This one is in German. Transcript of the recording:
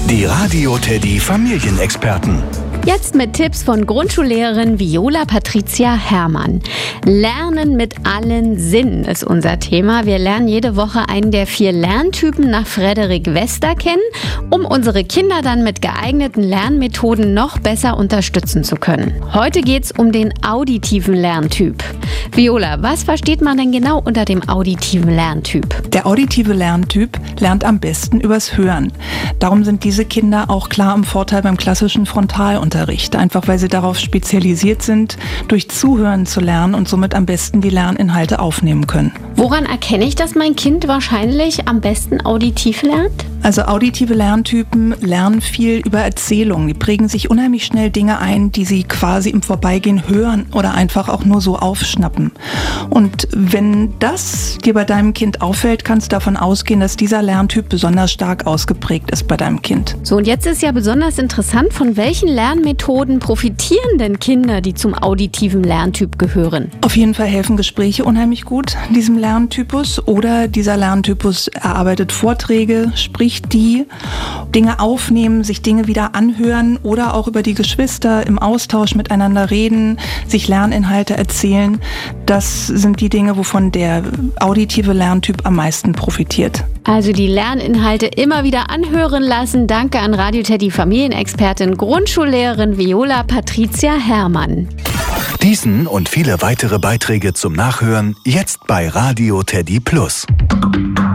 Die Radio Teddy Familienexperten. Jetzt mit Tipps von Grundschullehrerin Viola Patricia Herrmann. Lernen mit allen Sinnen ist unser Thema. Wir lernen jede Woche einen der 4 Lerntypen nach Frederik Wester kennen, um unsere Kinder dann mit geeigneten Lernmethoden noch besser unterstützen zu können. Heute geht's um den auditiven Lerntyp. Viola, was versteht man denn genau unter dem auditiven Lerntyp? Der auditive Lerntyp lernt am besten übers Hören. Darum sind diese Kinder auch klar im Vorteil beim klassischen Frontalunterricht, einfach weil sie darauf spezialisiert sind, durch Zuhören zu lernen und somit am besten die Lerninhalte aufnehmen können. Woran erkenne ich, dass mein Kind wahrscheinlich am besten auditiv lernt? Also auditive Lerntypen lernen viel über Erzählungen. Die prägen sich unheimlich schnell Dinge ein, die sie quasi im Vorbeigehen hören oder einfach auch nur so aufschnappen. Und wenn das dir bei deinem Kind auffällt, kannst du davon ausgehen, dass dieser Lerntyp besonders stark ausgeprägt ist bei deinem Kind. So, und jetzt ist ja besonders interessant, von welchen Lernmethoden profitieren denn Kinder, die zum auditiven Lerntyp gehören? Auf jeden Fall helfen Gespräche unheimlich gut diesem Lerntypus, oder dieser Lerntypus erarbeitet Vorträge, spricht die, Dinge aufnehmen, sich Dinge wieder anhören oder auch über die Geschwister im Austausch miteinander reden, sich Lerninhalte erzählen. Das sind die Dinge, wovon der auditive Lerntyp am meisten profitiert. Also die Lerninhalte immer wieder anhören lassen. Danke an Radio Teddy Familienexpertin, Grundschullehrerin Viola Patricia Herrmann. Diesen und viele weitere Beiträge zum Nachhören jetzt bei Radio Teddy Plus.